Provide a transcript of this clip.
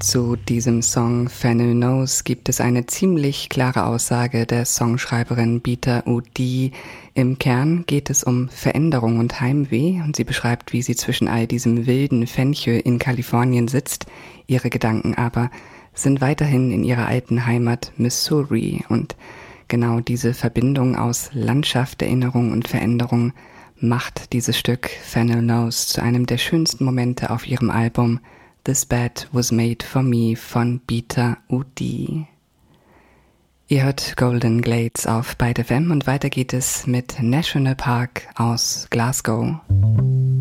Zu diesem Song Fennel Knows gibt es eine ziemlich klare Aussage der Songschreiberin Bita Udi. Im Kern geht es um Veränderung und Heimweh und sie beschreibt, wie sie zwischen all diesem wilden Fenchel in Kalifornien sitzt. Ihre Gedanken aber sind weiterhin in ihrer alten Heimat Missouri und genau diese Verbindung aus Landschaft, Erinnerung und Veränderung macht dieses Stück Fennel Knows zu einem der schönsten Momente auf ihrem Album This Bed Was Made For Me von Bita Udi. Ihr hört Golden Glades auf Byte FM und weiter geht es mit National Park aus Glasgow.